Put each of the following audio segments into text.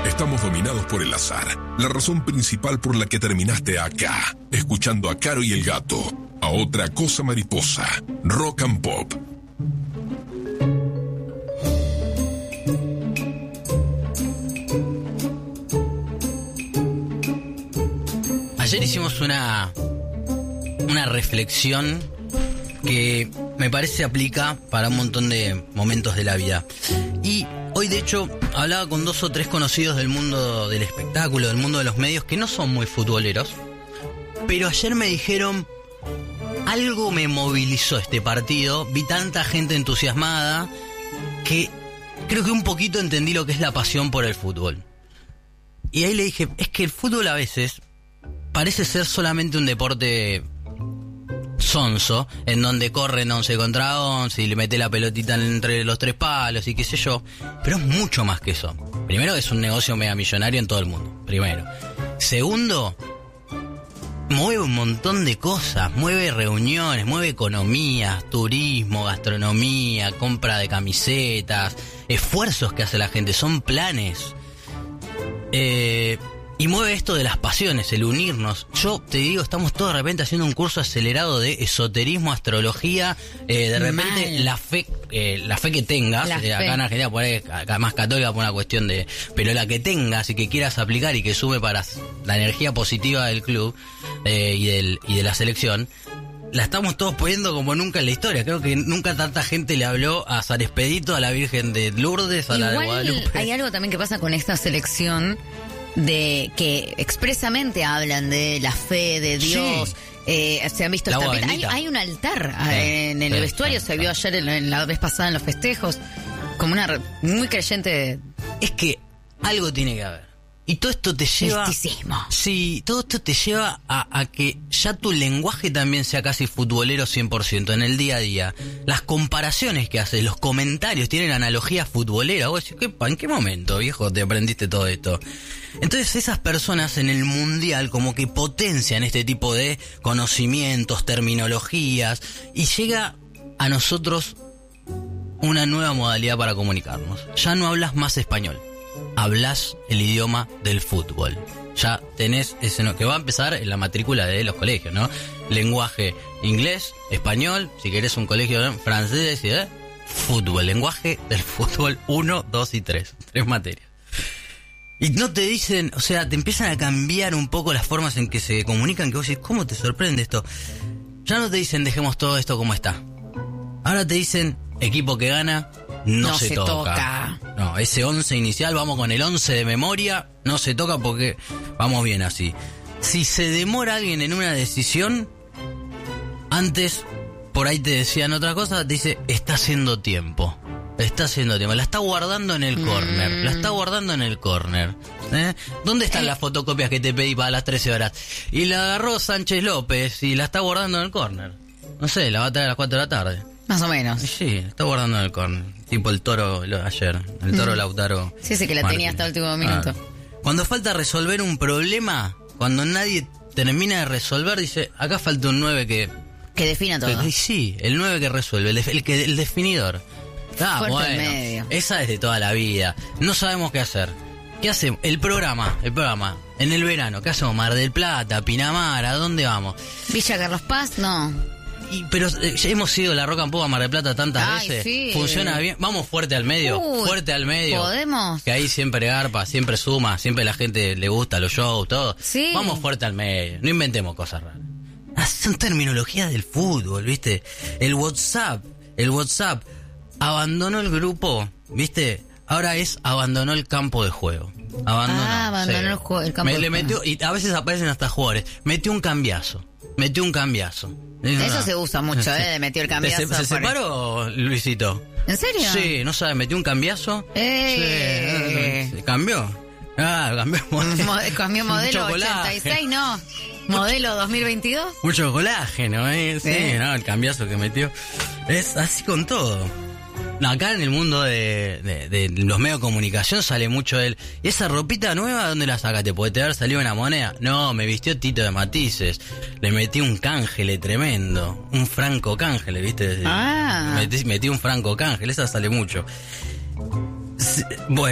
Estamos dominados por el azar, la razón principal por la que terminaste acá, escuchando a Caro y el Gato, a Otra Cosa Mariposa, Rock and Pop. Ayer hicimos una reflexión que me parece aplica para un montón de momentos de la vida. Y hoy, de hecho, hablaba con 2 o 3 conocidos del mundo del espectáculo, del mundo de los medios, que no son muy futboleros. Pero ayer me dijeron, algo me movilizó este partido. Vi tanta gente entusiasmada que creo que un poquito entendí lo que es la pasión por el fútbol. Y ahí le dije, es que el fútbol a veces parece ser solamente un deporte sonso, en donde corren 11 contra 11 y le mete la pelotita entre los 3 palos y qué sé yo, pero es mucho más que eso. Primero, es un negocio mega millonario en todo el mundo, primero. Segundo, mueve un montón de cosas, mueve reuniones, mueve economía, turismo, gastronomía, compra de camisetas, esfuerzos que hace la gente, son planes. Y mueve esto de las pasiones, el unirnos. Yo te digo, estamos todos de repente haciendo un curso acelerado de esoterismo, astrología, de repente la fe que tengas, acá en Argentina por ahí, acá más católica por una cuestión de, pero la que tengas y que quieras aplicar y que sube para la energía positiva del club y de la selección, la estamos todos poniendo como nunca en la historia. Creo que nunca tanta gente le habló a San Expedito, a la Virgen de Lourdes, a la de Guadalupe. Hay algo también que pasa con esta selección, de que expresamente hablan de la fe de Dios. Sí. Se han visto hay un altar en el vestuario, se vio ayer en la vez pasada en los festejos, como una muy creyente. Es que algo tiene que haber. Y todo esto te lleva... Misticismo. Sí, todo esto te lleva a que ya tu lenguaje también sea casi futbolero 100% en el día a día. Las comparaciones que haces, los comentarios tienen analogías futboleras. Vos decís, ¿en qué momento, viejo, te aprendiste todo esto? Entonces esas personas en el mundial como que potencian este tipo de conocimientos, terminologías, y llega a nosotros una nueva modalidad para comunicarnos. Ya no hablas más español. Hablas el idioma del fútbol. Ya tenés ese que va a empezar en la matrícula de los colegios, ¿no? Lenguaje inglés, español, si querés un colegio francés, fútbol, lenguaje del fútbol 1, 2 y 3. 3 materias. Y no te dicen, o sea, te empiezan a cambiar un poco las formas en que se comunican, que vos decís, ¿cómo te sorprende esto? Ya no te dicen, dejemos todo esto como está. Ahora te dicen, equipo que gana, no se toca. No, ese 11 inicial, vamos con el 11 de memoria, no se toca porque vamos bien así. Si se demora alguien en una decisión, antes por ahí te decían otra cosa, te dice, está haciendo tiempo. Está haciendo tiempo, la está guardando en el córner, la está guardando en el córner. ¿Dónde están las fotocopias que te pedí para las 13 horas? Y la agarró Sánchez López y la está guardando en el córner. No sé, la va a traer a las 4 de la tarde. Más o menos. Sí, está guardando en el córner. Tipo el Toro ayer, el Toro Lautaro. Sí, que la tenía hasta el último minuto. Cuando falta resolver un problema, cuando nadie termina de resolver, dice, acá falta un 9 que defina todo. Sí, el 9 que resuelve, el definidor. Bueno, medio. Esa es de toda la vida. No sabemos qué hacer. ¿Qué hacemos? El programa. En el verano, ¿qué hacemos? Mar del Plata, Pinamar, ¿a dónde vamos? Villa Carlos Paz, no. Pero ya hemos ido a la Rock and Pop a Mar del Plata tantas veces. Sí. Funciona bien. Vamos fuerte al medio. Fuerte al medio. ¿Podemos? Que ahí siempre garpa, siempre suma, siempre la gente le gusta los shows, todo. Sí. Vamos fuerte al medio. No inventemos cosas raras. Son terminologías del fútbol, ¿viste? El WhatsApp abandonó el grupo, ¿viste? Ahora abandonó el campo de juego. Abandonó el campo de juego. Metió, y a veces aparecen hasta jugadores. Metió un cambiazo. Eso se usa mucho, metió el cambiazo. ¿Se separó, Luisito? ¿En serio? Sí, no sabe, metió un cambiazo. Sí, cambió. Cambió modelo. Cambió modelo 86, no. Modelo 2022. Mucho colágeno, Sí, no, el cambiazo que metió. Es así con todo. Acá en el mundo de los medios de comunicación sale mucho él. ¿Y esa ropita nueva dónde la sacaste? ¿Puede te haber salido una moneda? No, me vistió Tito de Matices. Le metí un cángele tremendo. Un franco cángele, ¿viste? Metí un franco cángele. Esa sale mucho. Bueno,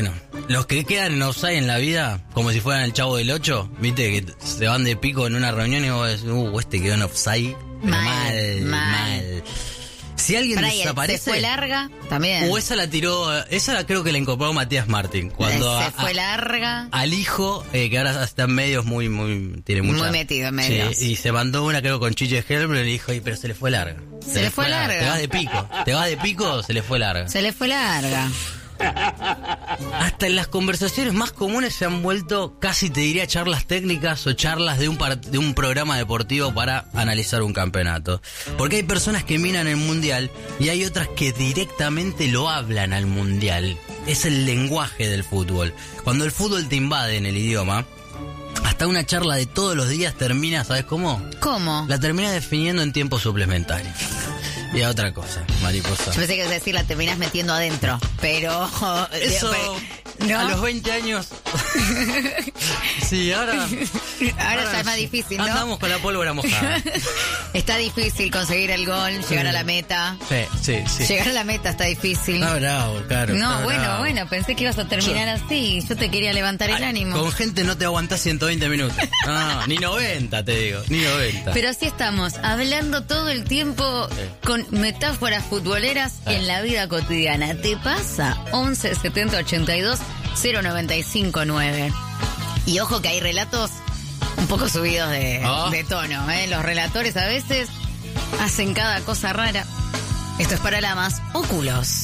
los que quedan en offside en la vida, como si fueran el Chavo del 8, viste, que se van de pico en una reunión y vos decís, este quedó en offside. Mal. Si alguien desaparece... Se fue larga, también. Esa la creo que la incorporó Matías Martín. Cuando se fue larga. Al hijo, que ahora está en medios tiene mucha... Muy metido en medios. Sí, y se mandó una, creo, con Chiche Helmer y le dijo, pero se le fue larga. Se le fue larga. Te vas de pico, se le fue larga. Se le fue larga. Hasta en las conversaciones más comunes se han vuelto, casi te diría, charlas técnicas o charlas de un programa deportivo para analizar un campeonato. Porque hay personas que miran el mundial y hay otras que directamente lo hablan al mundial. Es el lenguaje del fútbol. Cuando el fútbol te invade en el idioma, hasta una charla de todos los días termina, ¿sabes cómo? ¿Cómo? La termina definiendo en tiempo suplementario. Y a otra cosa, mariposa. Yo pensé que ibas a decir, la terminás metiendo adentro, pero... Eso, ¿no? A los 20 años... Sí, ahora ya es más difícil, ¿no? Andamos con la pólvora mojada. Está difícil conseguir el gol, llegar a la meta. Sí. Llegar a la meta está difícil. Está bravo, claro. No, bueno, pensé que ibas a terminar así. Yo te quería levantar el ánimo. Con gente no te aguantás 120 minutos. No, ni 90, te digo, ni 90. Pero así estamos, hablando todo el tiempo con metáforas futboleras en la vida cotidiana. ¿Te pasa? 11 70 82 095 9. Y ojo que hay relatos un poco subidos de tono, ¿eh? Los relatores a veces hacen cada cosa rara. Esto es para Lamas Óculos.